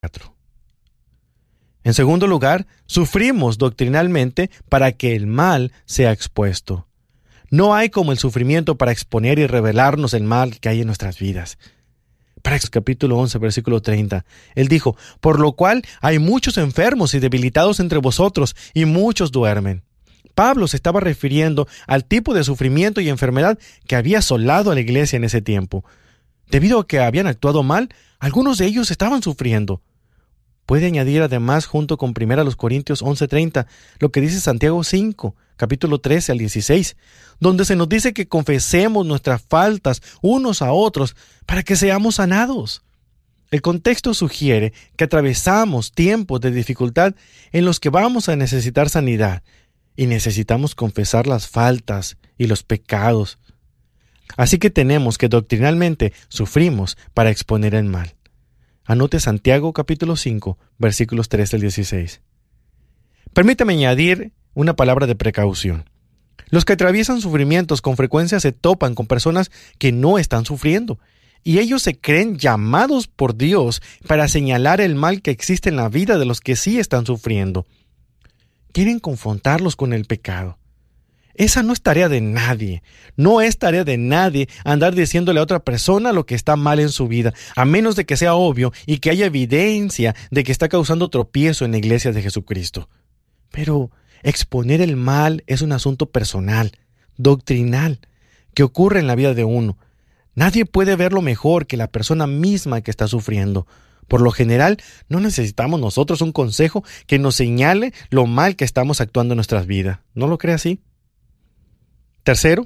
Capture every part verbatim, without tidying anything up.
En segundo lugar, sufrimos doctrinalmente para que el mal sea expuesto. No hay como el sufrimiento para exponer y revelarnos el mal que hay en nuestras vidas. Praxis capítulo once, versículo treinta. Él dijo, por lo cual hay muchos enfermos y debilitados entre vosotros, y muchos duermen. Pablo se estaba refiriendo al tipo de sufrimiento y enfermedad que había asolado a la iglesia en ese tiempo. Debido a que habían actuado mal, algunos de ellos estaban sufriendo. Puede añadir además, junto con primera Corintios once treinta, lo que dice Santiago cinco, capítulo trece al dieciséis, donde se nos dice que confesemos nuestras faltas unos a otros para que seamos sanados. El contexto sugiere que atravesamos tiempos de dificultad en los que vamos a necesitar sanidad y necesitamos confesar las faltas y los pecados. Así que tenemos que doctrinalmente sufrimos para exponer el mal. Anote Santiago capítulo cinco, versículos trece al dieciséis. Permítame añadir una palabra de precaución. Los que atraviesan sufrimientos con frecuencia se topan con personas que no están sufriendo, y ellos se creen llamados por Dios para señalar el mal que existe en la vida de los que sí están sufriendo. Quieren confrontarlos con el pecado. Esa no es tarea de nadie. No es tarea de nadie andar diciéndole a otra persona lo que está mal en su vida, a menos de que sea obvio y que haya evidencia de que está causando tropiezo en la iglesia de Jesucristo. Pero exponer el mal es un asunto personal, doctrinal, que ocurre en la vida de uno. Nadie puede verlo mejor que la persona misma que está sufriendo. Por lo general, no necesitamos nosotros un consejo que nos señale lo mal que estamos actuando en nuestras vidas. ¿No lo cree así? Tercero,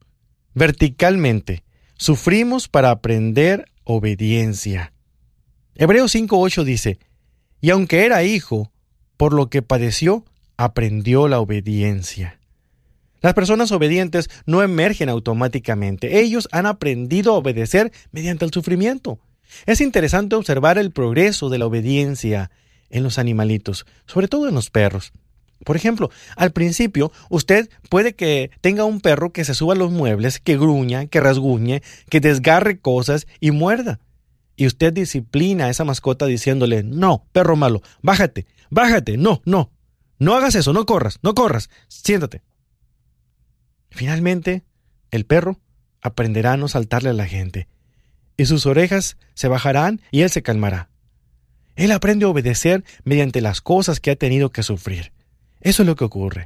verticalmente, sufrimos para aprender obediencia. Hebreos cinco ocho dice, y aunque era hijo, por lo que padeció, aprendió la obediencia. Las personas obedientes no emergen automáticamente. Ellos han aprendido a obedecer mediante el sufrimiento. Es interesante observar el progreso de la obediencia en los animalitos, sobre todo en los perros. Por ejemplo, al principio, usted puede que tenga un perro que se suba a los muebles, que gruña, que rasguñe, que desgarre cosas y muerda. Y usted disciplina a esa mascota diciéndole, no, perro malo, bájate, bájate, no, no, no hagas eso, no corras, no corras, siéntate. Finalmente, el perro aprenderá a no saltarle a la gente, y sus orejas se bajarán y él se calmará. Él aprende a obedecer mediante las cosas que ha tenido que sufrir. Eso es lo que ocurre.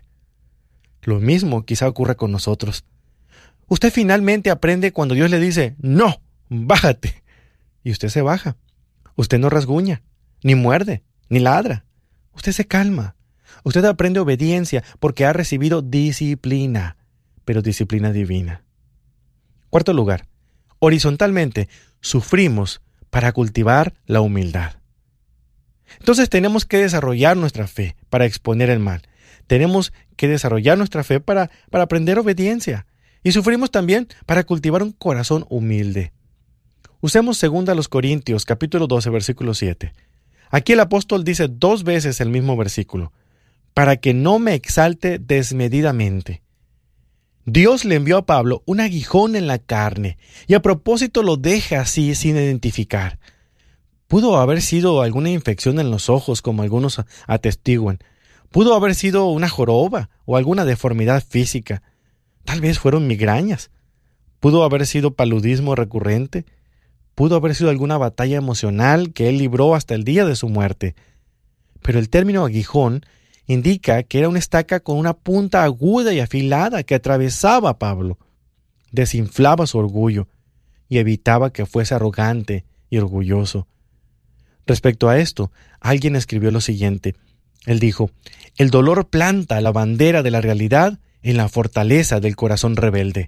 Lo mismo quizá ocurra con nosotros. Usted finalmente aprende cuando Dios le dice, no, bájate. Y usted se baja. Usted no rasguña, ni muerde, ni ladra. Usted se calma. Usted aprende obediencia porque ha recibido disciplina, pero disciplina divina. Cuarto lugar, horizontalmente sufrimos para cultivar la humildad. Entonces tenemos que desarrollar nuestra fe para exponer el mal. Tenemos que desarrollar nuestra fe para, para aprender obediencia. Y sufrimos también para cultivar un corazón humilde. Usemos segunda los Corintios, capítulo doce, versículo siete. Aquí el apóstol dice dos veces el mismo versículo. Para que no me exalte desmedidamente. Dios le envió a Pablo un aguijón en la carne, y a propósito lo deja así sin identificar. Pudo haber sido alguna infección en los ojos, como algunos atestiguan. Pudo haber sido una joroba o alguna deformidad física. Tal vez fueron migrañas. Pudo haber sido paludismo recurrente. Pudo haber sido alguna batalla emocional que él libró hasta el día de su muerte. Pero el término aguijón indica que era una estaca con una punta aguda y afilada que atravesaba a Pablo. Desinflaba su orgullo y evitaba que fuese arrogante y orgulloso. Respecto a esto, alguien escribió lo siguiente. Él dijo, el dolor planta la bandera de la realidad en la fortaleza del corazón rebelde.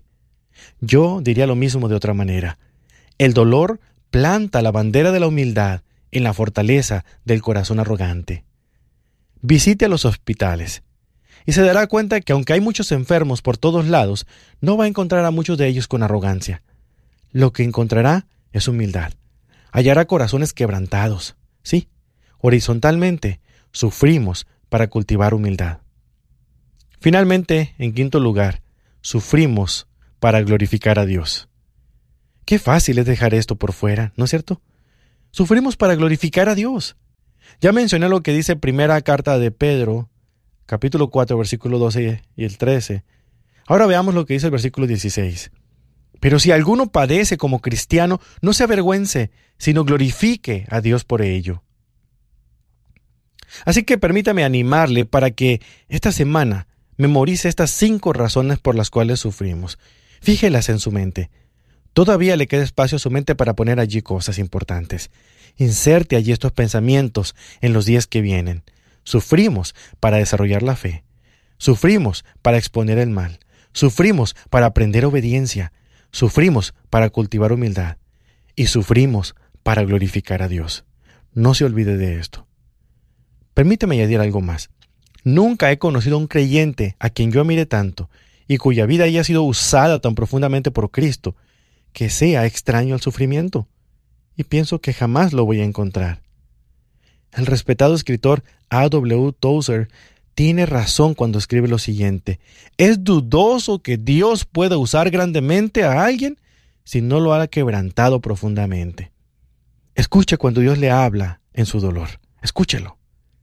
Yo diría lo mismo de otra manera. El dolor planta la bandera de la humildad en la fortaleza del corazón arrogante. Visite a los hospitales y se dará cuenta que aunque hay muchos enfermos por todos lados, no va a encontrar a muchos de ellos con arrogancia. Lo que encontrará es humildad. Hallará corazones quebrantados. Sí, horizontalmente sufrimos para cultivar humildad. Finalmente, en quinto lugar, sufrimos para glorificar a Dios. Qué fácil es dejar esto por fuera, ¿no es cierto? Sufrimos para glorificar a Dios. Ya mencioné lo que dice primera carta de Pedro, capítulo cuatro, versículo doce y el trece. Ahora veamos lo que dice el versículo dieciséis. Pero si alguno padece como cristiano, no se avergüence, sino glorifique a Dios por ello. Así que permítame animarle para que esta semana memorice estas cinco razones por las cuales sufrimos. Fíjelas en su mente. Todavía le queda espacio a su mente para poner allí cosas importantes. Inserte allí estos pensamientos en los días que vienen. Sufrimos para desarrollar la fe. Sufrimos para exponer el mal. Sufrimos para aprender obediencia. Sufrimos para cultivar humildad. Y sufrimos para glorificar a Dios. No se olvide de esto. Permíteme añadir algo más. Nunca he conocido a un creyente a quien yo admire tanto y cuya vida haya sido usada tan profundamente por Cristo que sea extraño al sufrimiento. Y pienso que jamás lo voy a encontrar. El respetado escritor A W Tozer tiene razón cuando escribe lo siguiente: es dudoso que Dios pueda usar grandemente a alguien si no lo ha quebrantado profundamente. Escuche cuando Dios le habla en su dolor. Escúchelo.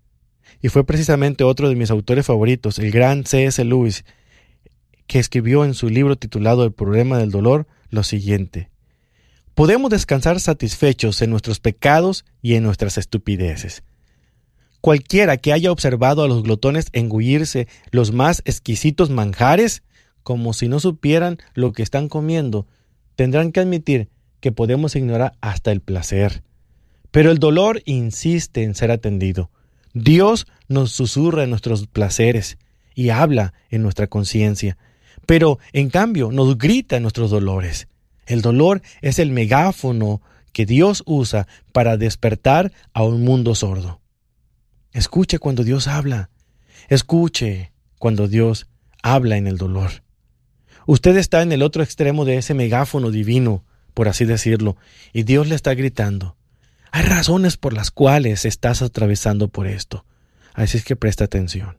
Y fue precisamente otro de mis autores favoritos, el gran C S Lewis, que escribió en su libro titulado El problema del dolor lo siguiente: podemos descansar satisfechos en nuestros pecados y en nuestras estupideces. Cualquiera que haya observado a los glotones engullirse los más exquisitos manjares, como si no supieran lo que están comiendo, tendrán que admitir que podemos ignorar hasta el placer. Pero el dolor insiste en ser atendido. Dios nos susurra en nuestros placeres y habla en nuestra conciencia, pero en cambio nos grita en nuestros dolores. El dolor es el megáfono que Dios usa para despertar a un mundo sordo. Escuche cuando Dios habla. Escuche cuando Dios habla en el dolor. Usted está en el otro extremo de ese megáfono divino, por así decirlo, y Dios le está gritando. Hay razones por las cuales estás atravesando por esto. Así es que presta atención.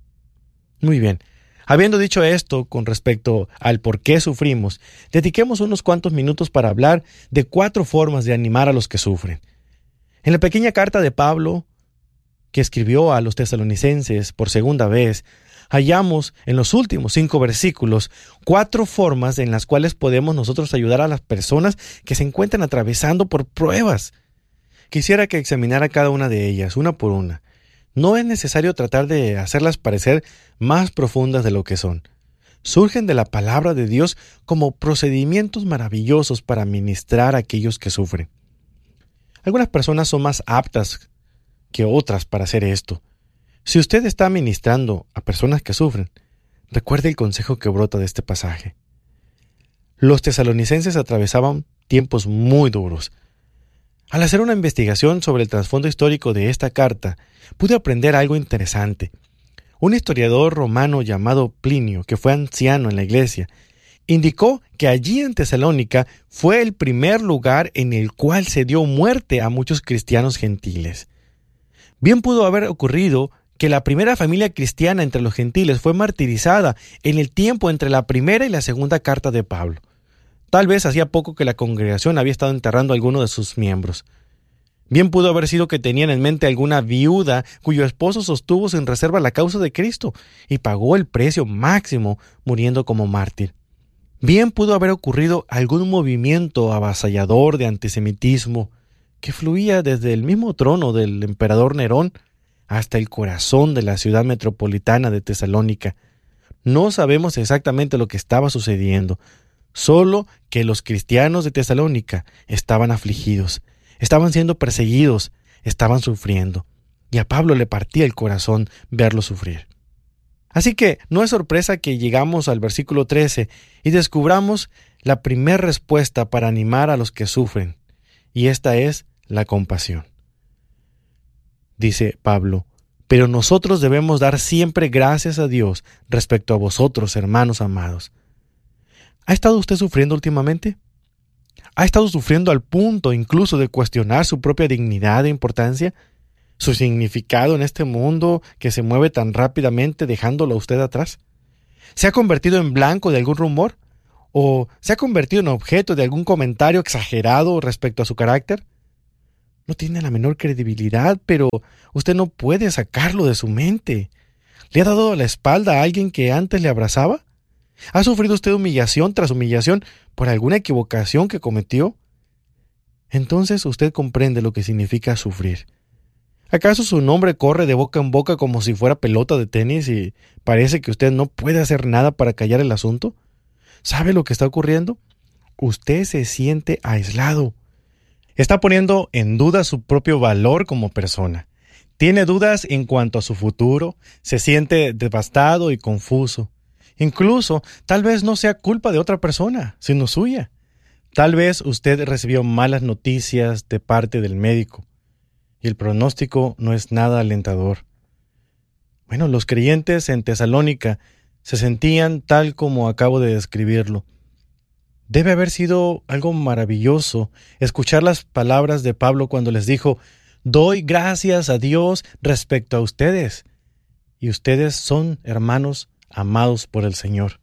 Muy bien. Habiendo dicho esto con respecto al por qué sufrimos, dediquemos unos cuantos minutos para hablar de cuatro formas de animar a los que sufren. En la pequeña carta de Pablo, que escribió a los tesalonicenses por segunda vez, hallamos en los últimos cinco versículos cuatro formas en las cuales podemos nosotros ayudar a las personas que se encuentran atravesando por pruebas. Quisiera que examinara cada una de ellas, una por una. No es necesario tratar de hacerlas parecer más profundas de lo que son. Surgen de la palabra de Dios como procedimientos maravillosos para ministrar a aquellos que sufren. Algunas personas son más aptas que otras para hacer esto. Si usted está ministrando a personas que sufren, recuerde el consejo que brota de este pasaje. Los tesalonicenses atravesaban tiempos muy duros. Al hacer una investigación sobre el trasfondo histórico de esta carta, pude aprender algo interesante. Un historiador romano llamado Plinio, que fue anciano en la iglesia, indicó que allí en Tesalónica fue el primer lugar en el cual se dio muerte a muchos cristianos gentiles. Bien pudo haber ocurrido que la primera familia cristiana entre los gentiles fue martirizada en el tiempo entre la primera y la segunda carta de Pablo. Tal vez hacía poco que la congregación había estado enterrando a alguno de sus miembros. Bien pudo haber sido que tenían en mente alguna viuda cuyo esposo sostuvo sin reserva la causa de Cristo y pagó el precio máximo muriendo como mártir. Bien pudo haber ocurrido algún movimiento avasallador de antisemitismo que fluía desde el mismo trono del emperador Nerón hasta el corazón de la ciudad metropolitana de Tesalónica. No sabemos exactamente lo que estaba sucediendo, solo que los cristianos de Tesalónica estaban afligidos, estaban siendo perseguidos, estaban sufriendo, y a Pablo le partía el corazón verlos sufrir. Así que no es sorpresa que llegamos al versículo trece y descubramos la primera respuesta para animar a los que sufren, y esta es la compasión. Dice Pablo: pero nosotros debemos dar siempre gracias a Dios respecto a vosotros, hermanos amados. ¿Ha estado usted sufriendo últimamente? ¿Ha estado sufriendo al punto incluso de cuestionar su propia dignidad e importancia? ¿Su significado en este mundo que se mueve tan rápidamente dejándolo a usted atrás? ¿Se ha convertido en blanco de algún rumor? ¿O se ha convertido en objeto de algún comentario exagerado respecto a su carácter? No tiene la menor credibilidad, pero usted no puede sacarlo de su mente. ¿Le ha dado la espalda a alguien que antes le abrazaba? ¿Ha sufrido usted humillación tras humillación por alguna equivocación que cometió? Entonces usted comprende lo que significa sufrir. ¿Acaso su nombre corre de boca en boca como si fuera pelota de tenis y parece que usted no puede hacer nada para callar el asunto? ¿Sabe lo que está ocurriendo? Usted se siente aislado. Está poniendo en duda su propio valor como persona. Tiene dudas en cuanto a su futuro, se siente devastado y confuso. Incluso, tal vez no sea culpa de otra persona, sino suya. Tal vez usted recibió malas noticias de parte del médico y el pronóstico no es nada alentador. Bueno, los creyentes en Tesalónica se sentían tal como acabo de describirlo. Debe haber sido algo maravilloso escuchar las palabras de Pablo cuando les dijo: «Doy gracias a Dios respecto a ustedes, y ustedes son hermanos amados por el Señor».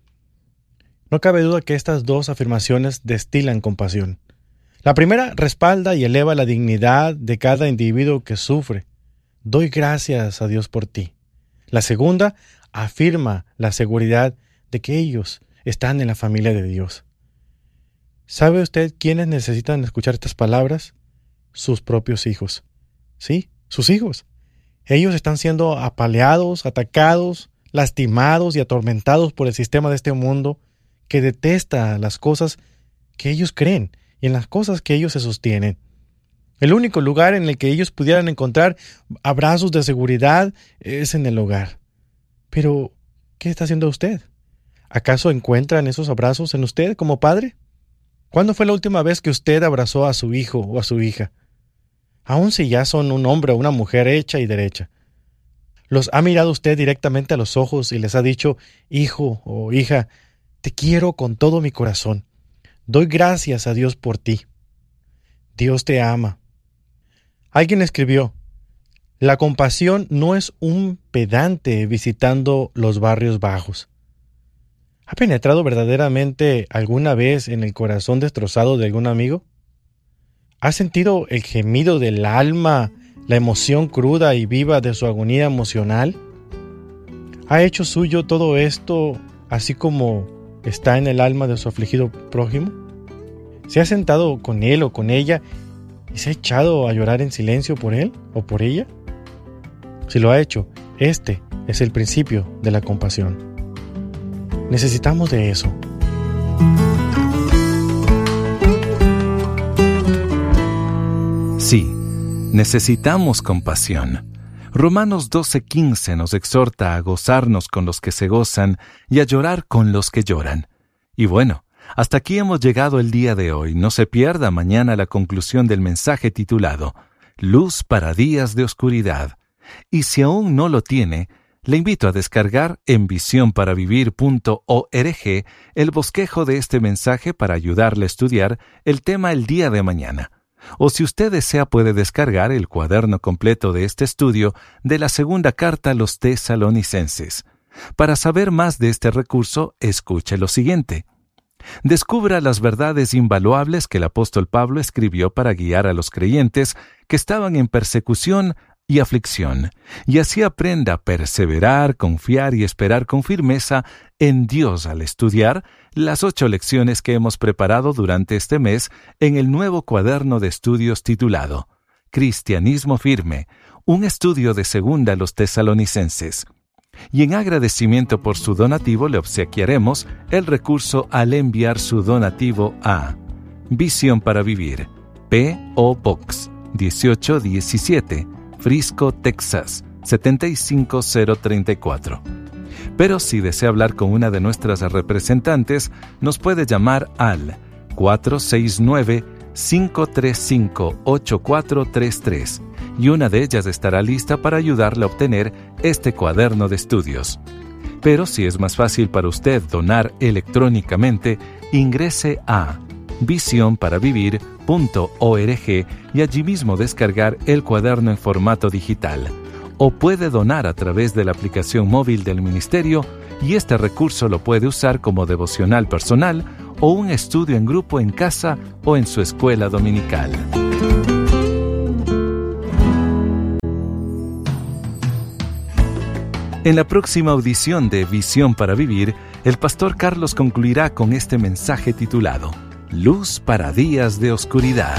No cabe duda que estas dos afirmaciones destilan compasión. La primera respalda y eleva la dignidad de cada individuo que sufre. Doy gracias a Dios por ti. La segunda afirma la seguridad de que ellos están en la familia de Dios. ¿Sabe usted quiénes necesitan escuchar estas palabras? Sus propios hijos. Sí, sus hijos. Ellos están siendo apaleados, atacados, lastimados y atormentados por el sistema de este mundo que detesta las cosas que ellos creen y en las cosas que ellos se sostienen. El único lugar en el que ellos pudieran encontrar abrazos de seguridad es en el hogar. Pero, ¿qué está haciendo usted? ¿Acaso encuentran esos abrazos en usted como padre? ¿Cuándo fue la última vez que usted abrazó a su hijo o a su hija? Aun si ya son un hombre o una mujer hecha y derecha. ¿Los ha mirado usted directamente a los ojos y les ha dicho: hijo o hija, te quiero con todo mi corazón? Doy gracias a Dios por ti. Dios te ama. Alguien escribió: la compasión no es un pedante visitando los barrios bajos. ¿Ha penetrado verdaderamente alguna vez en el corazón destrozado de algún amigo? ¿Ha sentido el gemido del alma, la emoción cruda y viva de su agonía emocional? ¿Ha hecho suyo todo esto así como está en el alma de su afligido prójimo? ¿Se ha sentado con él o con ella y se ha echado a llorar en silencio por él o por ella? Si lo ha hecho, este es el principio de la compasión. Necesitamos de eso. Sí, necesitamos compasión. Romanos doce quince nos exhorta a gozarnos con los que se gozan y a llorar con los que lloran. Y bueno, hasta aquí hemos llegado el día de hoy. No se pierda mañana la conclusión del mensaje titulado Luz para días de oscuridad. Y si aún no lo tiene, le invito a descargar en visión para vivir punto org el bosquejo de este mensaje para ayudarle a estudiar el tema el día de mañana. O si usted desea puede descargar el cuaderno completo de este estudio de la segunda carta a los tesalonicenses. Para saber más de este recurso, escuche lo siguiente. Descubra las verdades invaluables que el apóstol Pablo escribió para guiar a los creyentes que estaban en persecución y aflicción, y así aprenda a perseverar, confiar y esperar con firmeza en Dios al estudiar las ocho lecciones que hemos preparado durante este mes en el nuevo cuaderno de estudios titulado Cristianismo Firme, un estudio de segunda a los tesalonicenses. Y en agradecimiento por su donativo le obsequiaremos el recurso al enviar su donativo a Visión para Vivir, P O Box dieciocho diecisiete, Frisco, Texas, setenta y cinco cero treinta y cuatro. Pero si desea hablar con una de nuestras representantes, nos puede llamar al cuatro seis nueve, cinco tres cinco, ocho cuatro tres tres y una de ellas estará lista para ayudarle a obtener este cuaderno de estudios. Pero si es más fácil para usted donar electrónicamente, ingrese a visión para vivir punto org y allí mismo descargar el cuaderno en formato digital. O puede donar a través de la aplicación móvil del ministerio y este recurso lo puede usar como devocional personal o un estudio en grupo en casa o en su escuela dominical. En la próxima audición de Visión para Vivir, el pastor Carlos concluirá con este mensaje titulado Luz para días de oscuridad.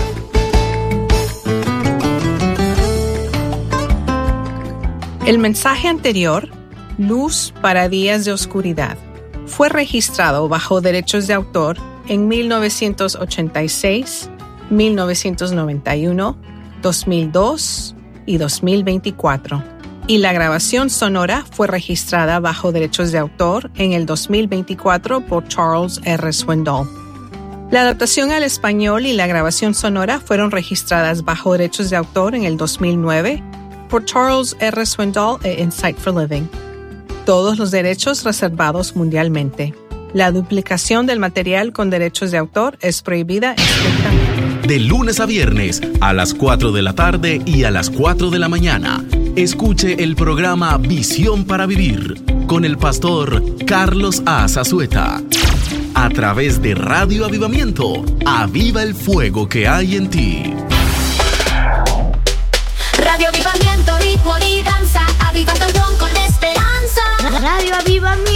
El mensaje anterior, Luz para días de oscuridad, fue registrado bajo derechos de autor en mil novecientos ochenta y seis, mil novecientos noventa y uno, dos mil dos y dos mil veinticuatro. Y la grabación sonora fue registrada bajo derechos de autor en el dos mil veinticuatro por Charles R. Swindoll. La adaptación al español y la grabación sonora fueron registradas bajo derechos de autor en el dos mil nueve por Charles R. Swindoll e Insight for Living. Todos los derechos reservados mundialmente. La duplicación del material con derechos de autor es prohibida estrictamente. De lunes a viernes, a las cuatro de la tarde y a las cuatro de la mañana. Escuche el programa Visión para Vivir con el pastor Carlos A. Zazueta. A través de Radio Avivamiento, aviva el fuego que hay en ti. Radio Avivamiento, ritmo y danza, avivando con esperanza. Radio Avivamiento.